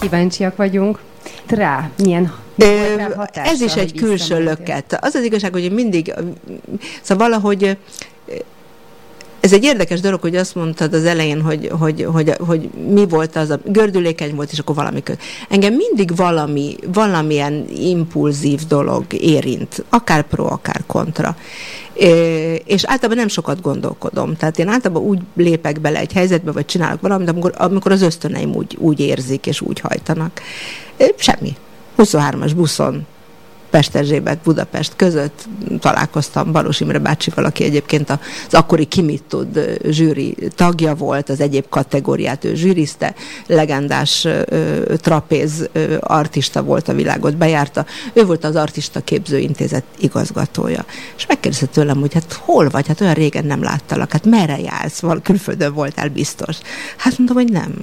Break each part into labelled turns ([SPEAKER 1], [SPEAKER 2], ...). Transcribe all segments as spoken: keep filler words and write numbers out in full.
[SPEAKER 1] kíváncsiak vagyunk rá, milyen hatással,
[SPEAKER 2] ez is egy külső löket. Az az igazság, hogy mindig, szóval valahogy ez egy érdekes dolog, hogy azt mondtad az elején, hogy, hogy, hogy, hogy mi volt az, a gördülékeny volt, és akkor valami köz. Engem mindig valami, valamilyen impulzív dolog érint, akár pro, akár kontra. És általában nem sokat gondolkodom. Tehát én általában úgy lépek bele egy helyzetbe, vagy csinálok valamit, amikor, amikor az ösztöneim úgy, úgy érzik, és úgy hajtanak. Semmi. huszonhármas buszon Pesterzsébet, Budapest között találkoztam Balos Imre bácsival, aki egyébként az akkori Ki mit tud zsűri tagja volt, az egyéb kategóriát ő zsűrizte, legendás ö, trapéz ö, artista volt, a világot bejárta. Ő volt az Artista Képzőintézet igazgatója. És megkérdezte tőlem, hogy hát hol vagy? Hát olyan régen nem láttalak. Hát merre jársz? Val- külföldön voltál biztos. Hát mondtam, hogy nem.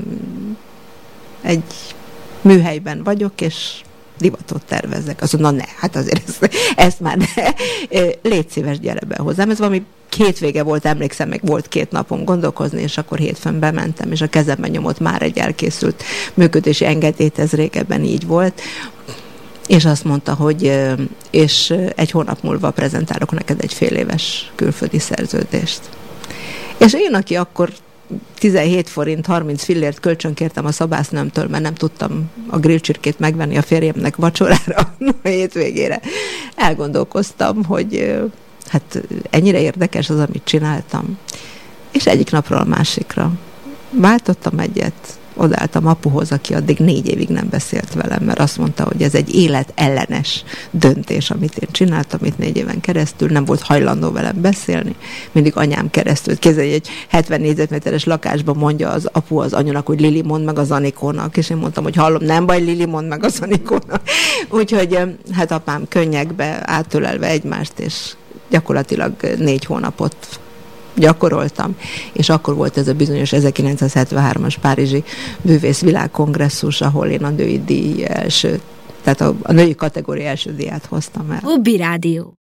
[SPEAKER 2] Egy műhelyben vagyok, és divatot tervezzek. Azt mondom, na ne, hát azért ezt, ezt már ne. Légy szíves, gyere be hozzám. Ez valami hétvége volt, emlékszem, meg volt két napom gondolkozni, és akkor hétfőn bementem, és a kezemben nyomott már egy elkészült működési engedélyt, ez régebben így volt. És azt mondta, hogy és egy hónap múlva prezentálok neked egy fél éves külföldi szerződést. És én, aki akkor tizenhét forint harminc fillért kölcsönkértem a szabásznőmtől, mert nem tudtam a grillcsirkét megvenni a férjemnek vacsorára a hétvégére. Elgondolkoztam, hogy hát ennyire érdekes az, amit csináltam. És egyik napról a másikra váltottam egyet, odaálltam apuhoz, aki addig négy évig nem beszélt velem, mert azt mondta, hogy ez egy életellenes döntés, amit én csináltam itt négy éven keresztül, nem volt hajlandó velem beszélni, mindig anyám keresztül. Képzelj, egy hetven négyzetméteres lakásban mondja az apu az anyunak, hogy Lili, mondd meg az Anikónak, és én mondtam, hogy hallom, nem baj, Lili, mondd meg az Anikónak. Úgyhogy hát apám könnyekbe átölelve egymást, és gyakorlatilag négy hónapot gyakoroltam, és akkor volt ez a bizonyos ezerkilencszázhetvenhármas párizsi művész világkongresszus, ahol én a női díj első, tehát a, a női kategória első díját hoztam el.
[SPEAKER 3] Hobby Rádió.